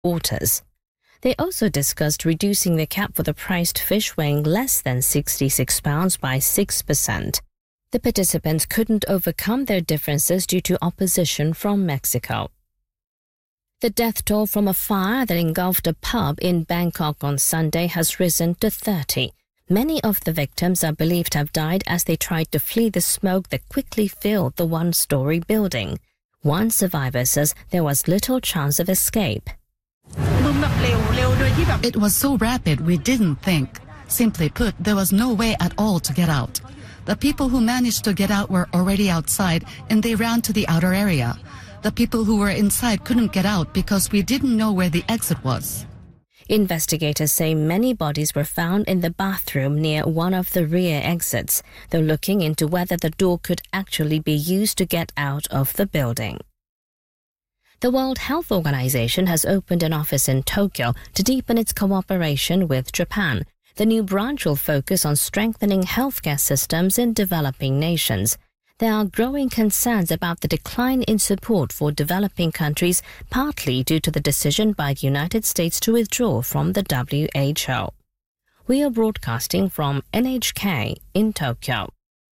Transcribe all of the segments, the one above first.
waters. They also discussed reducing the cap for the priced fish weighing less than 66 pounds by 6%. The participants couldn't overcome their differences due to opposition from Mexico. The death toll from a fire that engulfed a pub in Bangkok on Sunday has risen to 30. Many of the victims are believed to have died as they tried to flee the smoke that quickly filled the one-story building. One survivor says there was little chance of escape. It was so rapid we didn't think. Simply put, there was no way at all to get out. The people who managed to get out were already outside and they ran to the outer area. The people who were inside couldn't get out because we didn't know where the exit was. Investigators say many bodies were found in the bathroom near one of the rear exits. They're looking into whether the door could actually be used to get out of the building. The World Health Organization has opened an office in Tokyo to deepen its cooperation with Japan. The new branch will focus on strengthening healthcare systems in developing nations. There are growing concerns about the decline in support for developing countries, partly due to the decision by the United States to withdraw from the WHO. We are broadcasting from NHK in Tokyo.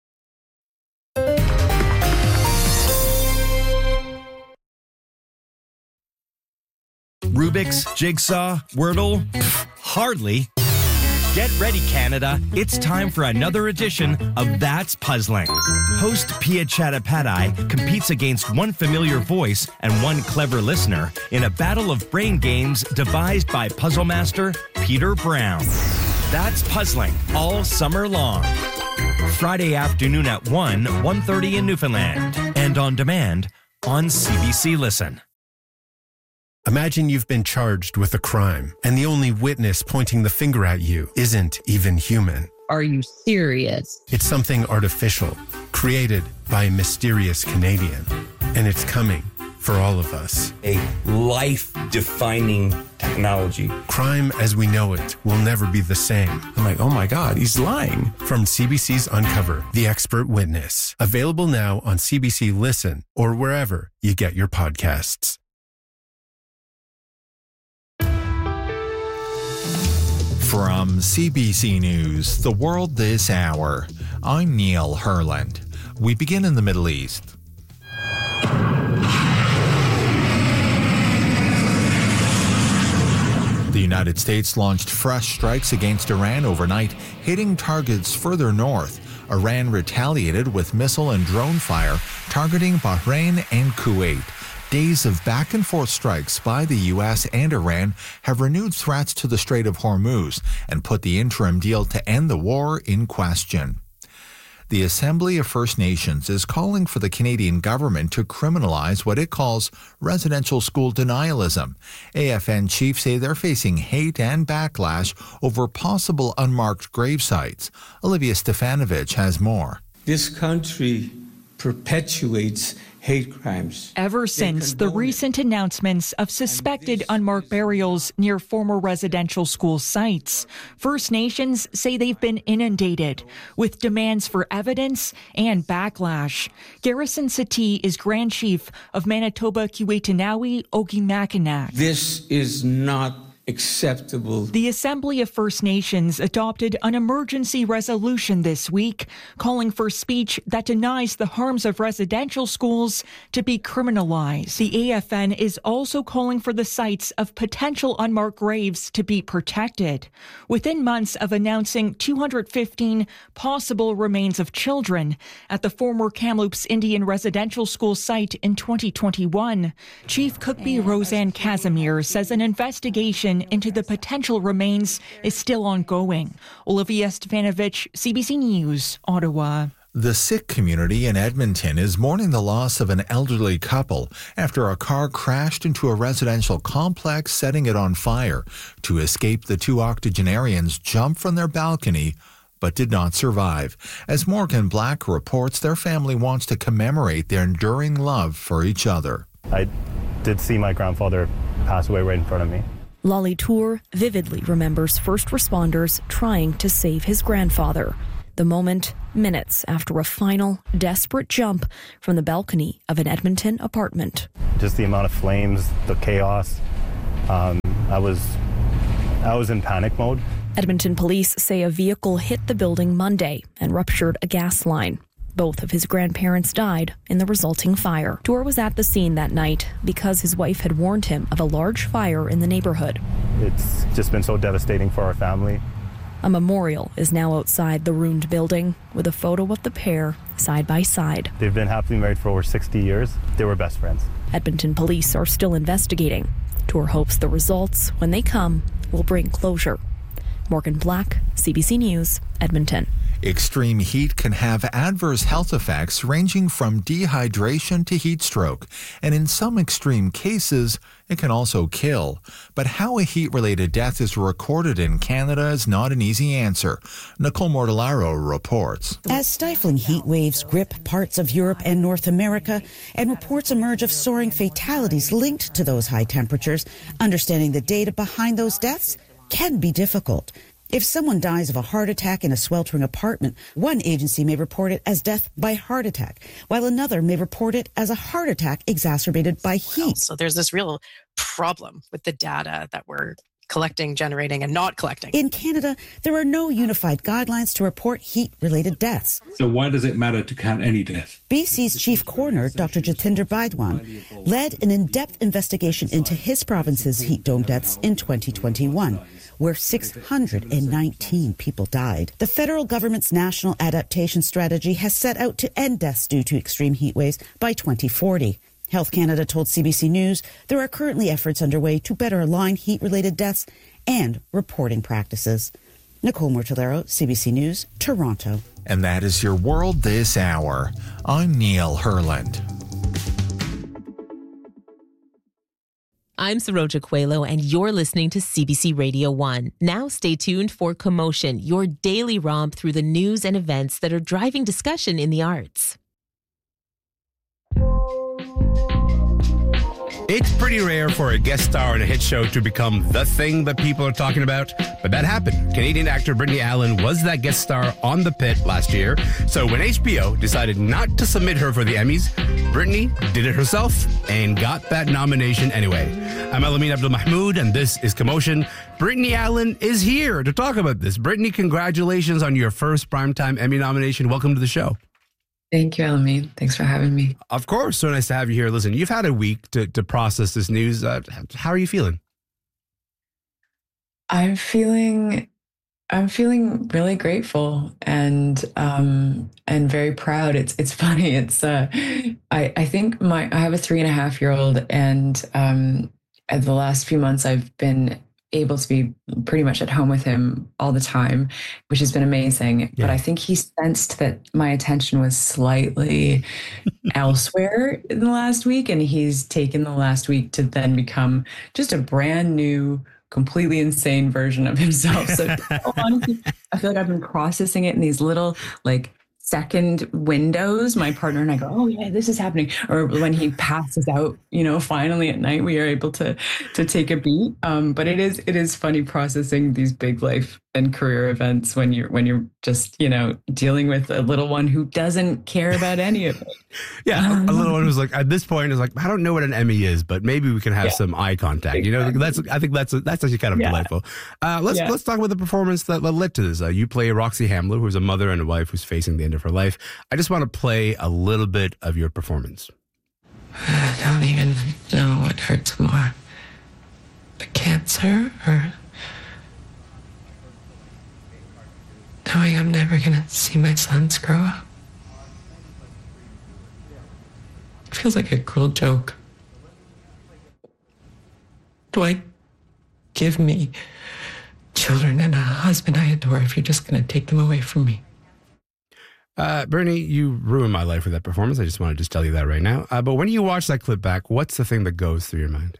Rubik's, Jigsaw, Wordle? Hardly. Get ready, Canada. It's time for another edition of That's Puzzling. Host Pia Chattopadhyay competes against one familiar voice and one clever listener in a battle of brain games devised by puzzle master Peter Brown. That's Puzzling all summer long. Friday afternoon at 1:30 in Newfoundland. And on demand on CBC Listen. Imagine you've been charged with a crime, and the only witness pointing the finger at you isn't even human. Are you serious? It's something artificial, created by a mysterious Canadian. And it's coming for all of us. A life-defining technology. Crime as we know it will never be the same. I'm like, oh my God, he's lying. From CBC's Uncover, The Expert Witness. Available now on CBC Listen or wherever you get your podcasts. From CBC News, The World This Hour, I'm Neil Herland. We begin in the Middle East. The United States launched fresh strikes against Iran overnight, hitting targets further north. Iran retaliated with missile and drone fire, targeting Bahrain and Kuwait. Days of back-and-forth strikes by the U.S. and Iran have renewed threats to the Strait of Hormuz and put the interim deal to end the war in question. The Assembly of First Nations is calling for the Canadian government to criminalize what it calls residential school denialism. AFN chiefs say they're facing hate and backlash over possible unmarked grave sites. Olivia Stefanovich has more. This country perpetuates hate crimes. Ever since the recent announcements of suspected unmarked burials near former residential school sites, First Nations say they've been inundated with demands for evidence and backlash. Garrison Satie is Grand Chief of Manitoba Kiwetinawi Ogimakinak. This is not acceptable. The Assembly of First Nations adopted an emergency resolution this week calling for speech that denies the harms of residential schools to be criminalized. The AFN is also calling for the sites of potential unmarked graves to be protected. Within months of announcing 215 possible remains of children at the former Kamloops Indian residential school site in 2021, Chief Cookby Roseanne Casimir says an investigation into the potential remains is still ongoing. Olivia Stefanovich, CBC News, Ottawa. The Sikh community in Edmonton is mourning the loss of an elderly couple after a car crashed into a residential complex, setting it on fire. To escape, the two octogenarians jumped from their balcony but did not survive. As Morgan Black reports, their family wants to commemorate their enduring love for each other. I did see my grandfather pass away right in front of me. Lolly Tour vividly remembers first responders trying to save his grandfather. The moment, minutes after a final, desperate jump from the balcony of an Edmonton apartment. Just the amount of flames, the chaos, I was in panic mode. Edmonton police say a vehicle hit the building Monday and ruptured a gas line. Both of his grandparents died in the resulting fire. Tour was at the scene that night because his wife had warned him of a large fire in the neighborhood. It's just been so devastating for our family. A memorial is now outside the ruined building with a photo of the pair side by side. They've been happily married for over 60 years. They were best friends. Edmonton police are still investigating. Tour hopes the results, when they come, will bring closure. Morgan Black, CBC News, Edmonton. Extreme heat can have adverse health effects ranging from dehydration to heat stroke, and in some extreme cases, it can also kill. But how a heat-related death is recorded in Canada is not an easy answer. Nicole Mortellaro reports. As stifling heat waves grip parts of Europe and North America, and reports emerge of soaring fatalities linked to those high temperatures, understanding the data behind those deaths can be difficult. If someone dies of a heart attack in a sweltering apartment, one agency may report it as death by heart attack, while another may report it as a heart attack exacerbated by heat. So there's this real problem with the data that we're collecting, generating, and not collecting. In Canada, there are no unified guidelines to report heat-related deaths. So why does it matter to count any death? BC's chief coroner, Dr. Jatinder Baidwan, led an in-depth investigation into his province's heat dome deaths in 2021, where 619 people died. The federal government's national adaptation strategy has set out to end deaths due to extreme heat waves by 2040. Health Canada told CBC News there are currently efforts underway to better align heat-related deaths and reporting practices. Nicole Mortellaro, CBC News, Toronto. And that is your world this hour. I'm Neil Herland. I'm Saroja Coelho, and you're listening to CBC Radio 1. Now stay tuned for Commotion, your daily romp through the news and events that are driving discussion in the arts. It's pretty rare for a guest star in a hit show to become the thing that people are talking about, but that happened. Canadian actor Brittany Allen was that guest star on The Pit last year, so when HBO decided not to submit her for the Emmys, Brittany did it herself and got that nomination anyway. I'm Alamin Abdul-Mahmoud, and this is Commotion. Brittany Allen is here to talk about this. Brittany, congratulations on your first Primetime Emmy nomination. Welcome to the show. Thank you, Alamin. Thanks for having me. Of course. So nice to have you here. Listen, you've had a week to process this news. How are you feeling? I'm feeling really grateful and very proud. It's funny. It's I think I have a 3.5-year-old, and the last few months I've been able to be pretty much at home with him all the time, which has been amazing. Yeah. But I think he sensed that my attention was slightly elsewhere in the last week, and he's taken the last week to then become just a brand new, completely insane version of himself. So honestly, I feel like I've been processing it in these little second windows. My partner and I go, oh yeah, this is happening. Or when he passes out, finally at night, we are able to take a beat. But it is funny processing these big life and career events when you're just, dealing with a little one who doesn't care about any of it. Yeah. A little one who's like, at this point is like, I don't know what an Emmy is, but maybe we can have some eye contact. Exactly. I think that's actually kind of delightful. Let's talk about the performance that led to this. You play Roxy Hamler, who's a mother and a wife who's facing the end of her life. I just want to play a little bit of your performance. I don't even know what hurts more, the cancer or knowing I'm never going to see my sons grow up. It feels like a cruel joke. Do I give me children and a husband I adore if you're just going to take them away from me? Bernie, you ruined my life with that performance. I just want to tell you that right now. But when you watch that clip back, what's the thing that goes through your mind?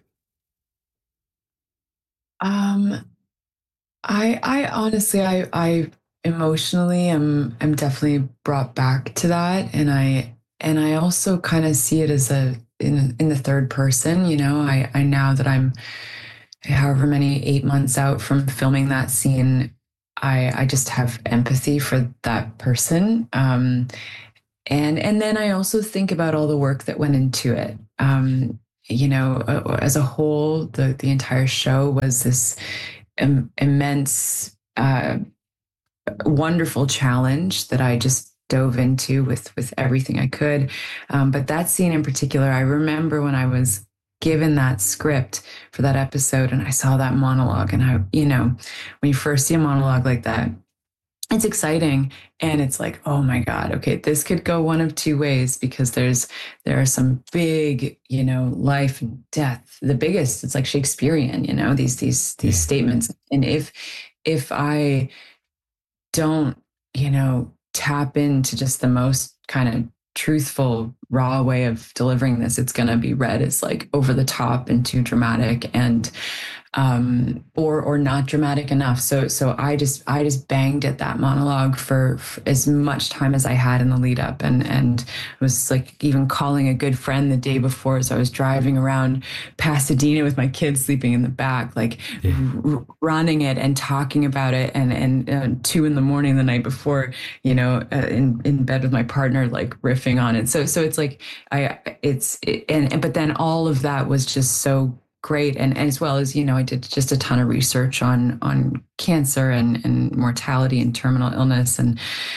I honestly, I emotionally am definitely brought back to that, and I also kind of see it as in the third person. I now that I'm however many 8 months out from filming that scene, I just have empathy for that person. And then I also think about all the work that went into it. as a whole, the entire show was this immense, wonderful challenge that I just dove into with everything I could. But that scene in particular, I remember when I was given that script for that episode and I saw that monologue, and when you first see a monologue like that, it's exciting. And it's like, oh my God, okay, this could go one of two ways, because there are some big, life and death, the biggest, it's like Shakespearean, these statements. And if I don't, tap into just the most kind of truthful, raw way of delivering this, it's going to be read as like over the top and too dramatic, and or not dramatic enough. So I just banged at that monologue for as much time as I had in the lead up, and was like even calling a good friend the day before as I was driving around Pasadena with my kids sleeping in the back, like running it and talking about it, and 2 a.m. the night before, in bed with my partner, like riffing on it. So it's like but then all of that was just so great. And as well as, I did just a ton of research on cancer and mortality and terminal illness. And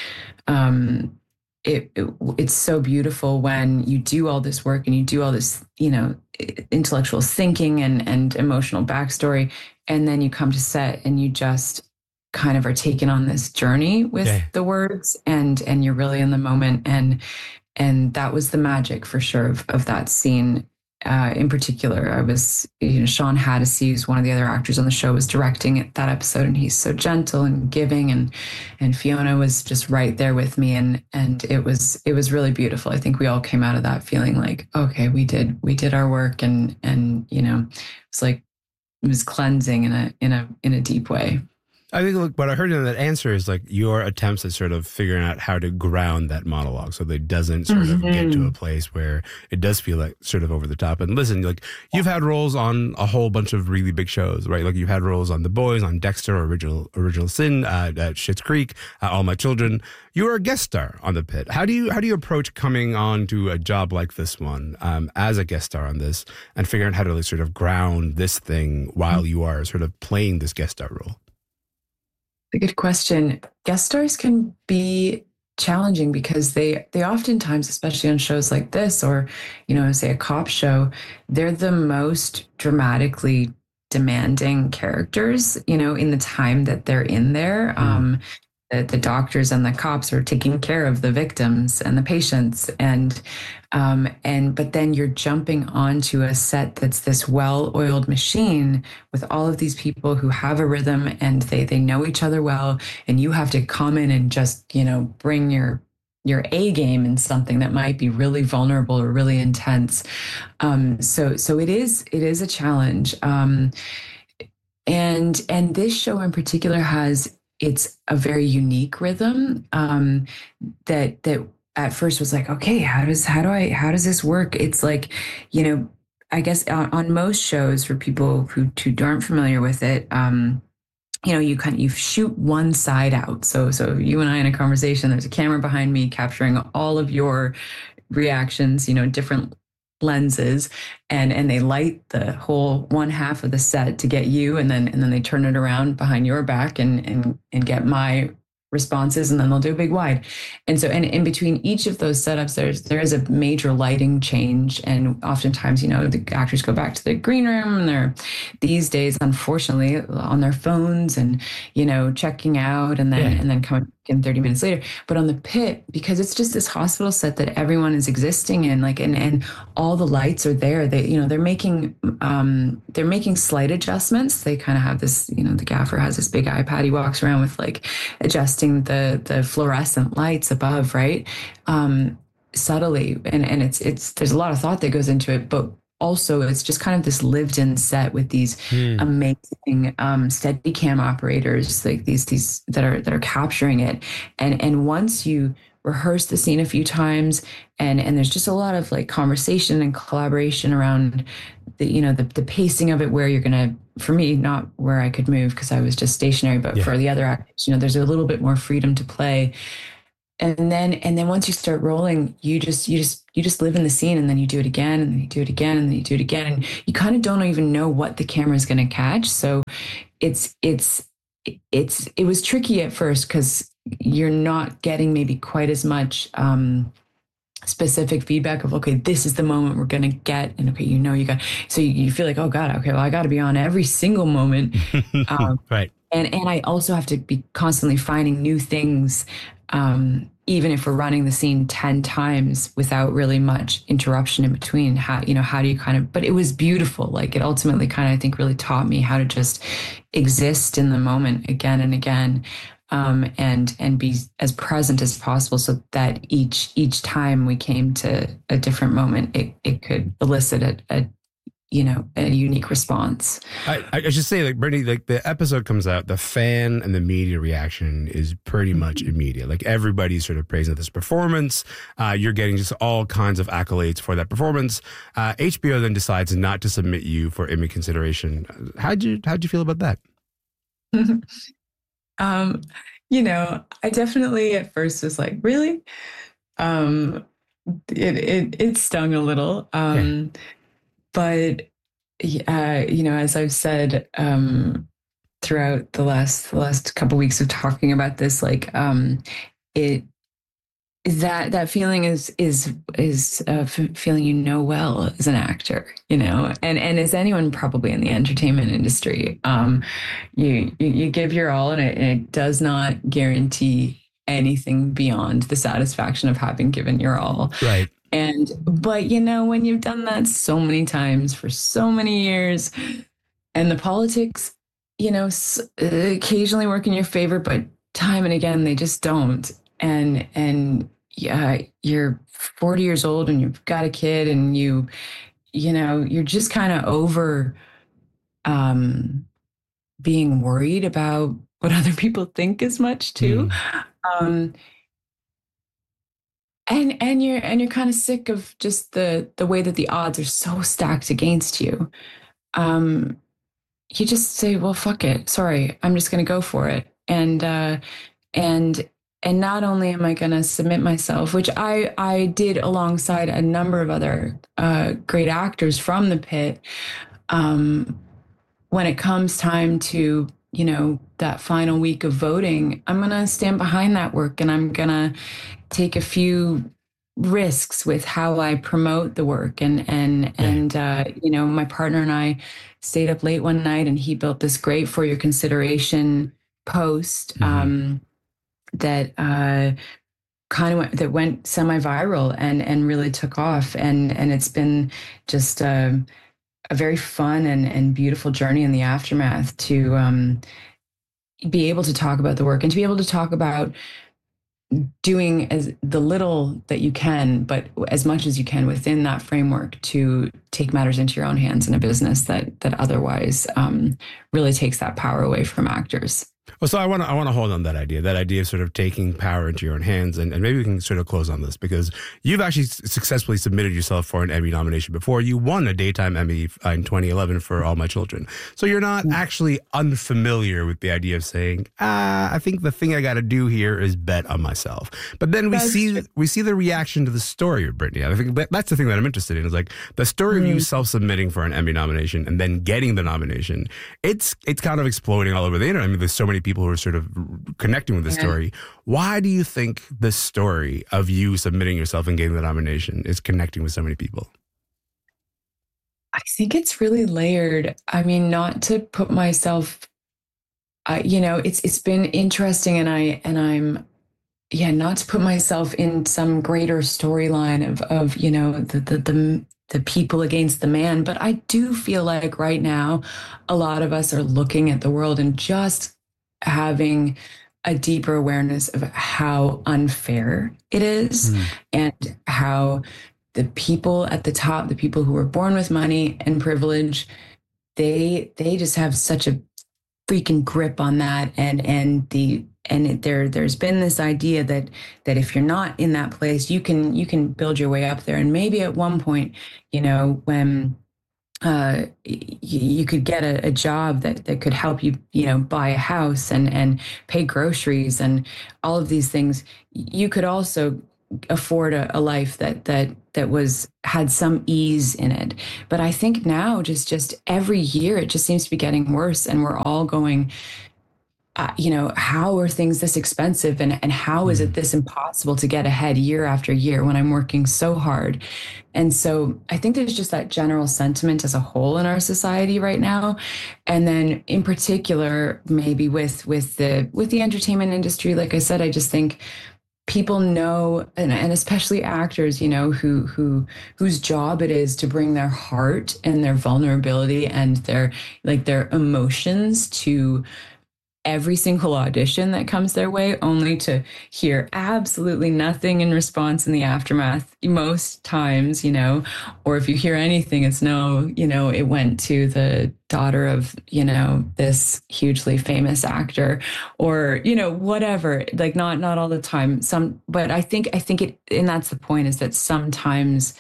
it's so beautiful when you do all this work and you do all this, intellectual thinking and emotional backstory. And then you come to set and you just kind of are taken on this journey with the words, and you're really in the moment. And that was the magic for sure of that scene. In particular, I was, Sean Hattasey, who's one of the other actors on the show, was directing that episode, and he's so gentle and giving, and Fiona was just right there with me, and it was really beautiful. I think we all came out of that feeling like, okay, we did our work, and it's like it was cleansing in a deep way. I think what I heard in that answer is like your attempts at sort of figuring out how to ground that monologue so that it doesn't sort of get to a place where it does feel like sort of over the top. And listen, like you've had roles on a whole bunch of really big shows, right? Like you've had roles on The Boys, on Dexter, Original Sin, at Schitt's Creek, All My Children. You were a guest star on The Pit. How do you approach coming on to a job like this one as a guest star on this, and figuring out how to like, sort of ground this thing while you are sort of playing this guest star role? A good question. Guest stars can be challenging because they oftentimes, especially on shows like this, or, say a cop show, they're the most dramatically demanding characters, in the time that they're in there. The doctors and the cops are taking care of the victims and the patients, but then you're jumping onto a set that's this well-oiled machine with all of these people who have a rhythm, and they know each other well, and you have to come in and just bring your A game in something that might be really vulnerable or really intense. So it is a challenge, and this show in particular it's a very unique rhythm that at first was like, okay, how does this work? It's like, I guess on most shows, for people who aren't familiar with it, you shoot one side out. So you and I in a conversation, there's a camera behind me capturing all of your reactions, different lenses, and they light the whole one half of the set to get you, and then they turn it around behind your back and get my responses, and then they'll do a big wide. And so, and in between each of those setups, there is a major lighting change. And oftentimes, the actors go back to the green room, and they're these days, unfortunately, on their phones and, checking out, and then coming in 30 minutes later. But on The Pit, because it's just this hospital set that everyone is existing in, and all the lights are there, they're making slight adjustments. They kind of have this, the gaffer has this big iPad he walks around with, like adjusting the fluorescent lights above, right? Subtly. And it's there's a lot of thought that goes into it, but also it's just kind of this lived in set with these amazing Steadicam operators, like these that are capturing it. And once you rehearse the scene a few times, and there's just a lot of like conversation and collaboration around the pacing of it, where you're gonna, for me, not where I could move because I was just stationary, but for the other actors, there's a little bit more freedom to play. then once you start rolling, you just live in the scene, and then you do it again, and then you do it again, and then you do it again, and you kind of don't even know what the camera is going to catch. So it was tricky at first because you're not getting maybe quite as much specific feedback of, okay, this is the moment we're going to get, and okay, so you feel like, oh God, okay, well, I got to be on every single moment. Right. And I also have to be constantly finding new things, even if we're running the scene 10 times without really much interruption in between. How do you but it was beautiful. Like, it ultimately kind of, I think, really taught me how to just exist in the moment again and again, and be as present as possible, so that each time we came to a different moment, it could elicit a unique response. I should say, like, Brittany, like, the episode comes out, the fan and the media reaction is pretty much immediate. Like, everybody's sort of praising this performance. You're getting just all kinds of accolades for that performance. HBO then decides not to submit you for Emmy consideration. How'd you feel about that? I definitely at first was like, really? It stung a little. But, as I've said, throughout the last couple of weeks of talking about this, like, that feeling is feeling, well, as an actor, and as anyone probably in the entertainment industry, you give your all, and it does not guarantee anything beyond the satisfaction of having given your all. Right. But when you've done that so many times for so many years, and the politics, occasionally work in your favor, but time and again, they just don't. And you're 40 years old and you've got a kid, and you're just kind of over being worried about what other people think as much too. And you're kind of sick of just the way that the odds are so stacked against you. You just say, well, fuck it. Sorry, I'm just going to go for it. And not only am I going to submit myself, which I did alongside a number of other great actors from the pit. When it comes time to, that final week of voting, I'm going to stand behind that work, and I'm going to take a few risks with how I promote the work. And my partner and I stayed up late one night, and he built this great For Your Consideration post that went semi-viral and really took off. And it's been just a very fun and beautiful journey in the aftermath to be able to talk about the work, and to be able to talk about doing as the little that you can, but as much as you can within that framework, to take matters into your own hands in a business that otherwise really takes that power away from actors. Well, so I want to hold on that idea of sort of taking power into your own hands, and maybe we can sort of close on this, because you've actually successfully submitted yourself for an Emmy nomination before. You won a Daytime Emmy in 2011 for All My Children. So you're not actually unfamiliar with the idea of saying, I think the thing I got to do here is bet on myself. But then we see the reaction to the story of Brittany. I think that's the thing that I'm interested in, is like the story of you self-submitting for an Emmy nomination and then getting the nomination. It's kind of exploding all over the internet. I mean, there's so many people who are sort of connecting with the story. Why do you think the story of you submitting yourself and getting the nomination is connecting with so many people? I think it's really layered. I mean, not to put myself, it's been interesting, and I'm not to put myself in some greater storyline of the people against the man. But I do feel like right now, a lot of us are looking at the world and just having a deeper awareness of how unfair it is, and how the people at the top, the people who were born with money and privilege, they just have such a freaking grip on that. There's been this idea that if you're not in that place, you can build your way up there. And maybe at one point, when you could get a job that could help you, buy a house and pay groceries and all of these things. You could also afford a life that had some ease in it. But I think now just every year it just seems to be getting worse, and we're all going, how are things this expensive, and how is it this impossible to get ahead year after year when I'm working so hard? And so I think there's just that general sentiment as a whole in our society right now. And then in particular, maybe with the entertainment industry, like I said, I just think people know, and especially actors, whose job it is to bring their heart and their vulnerability and their emotions to every single audition that comes their way, only to hear absolutely nothing in response in the aftermath most times, or if you hear anything, it's no, it went to the daughter of, this hugely famous actor, or, whatever, like not all the time. But I think it, and that's the point, is that sometimes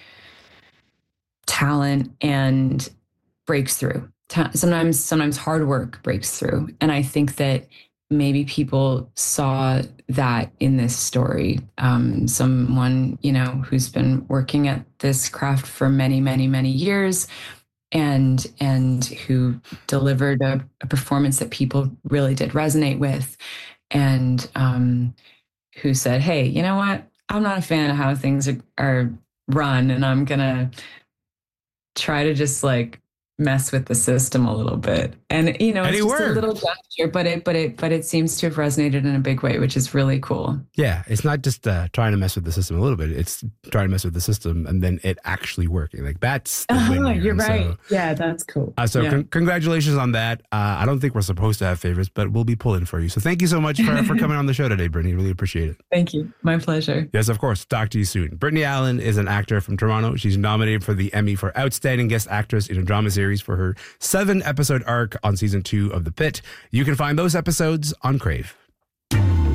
talent and breaks through. Sometimes hard work breaks through. And I think that maybe people saw that in this story. Someone, who's been working at this craft for many, many, many years, and who delivered a performance that people really did resonate with, and who said, hey, you know what? I'm not a fan of how things are run, and I'm going to try to just mess with the system a little bit. And it's just a little gesture, but it seems to have resonated in a big way, which is really cool. Yeah, it's not just trying to mess with the system a little bit, it's trying to mess with the system and then it actually working. That's the win here. You're right. So, yeah, that's cool. Congratulations on that. I don't think we're supposed to have favorites, but we'll be pulling for you. So thank you so much for coming on the show today, Brittany. Really appreciate it. Thank you. My pleasure. Yes, of course. Talk to you soon. Brittany Allen is an actor from Toronto. She's nominated for the Emmy for Outstanding Guest Actress in a Drama Series for her 7-episode arc on season 2 of The Pit. You can find those episodes on Crave.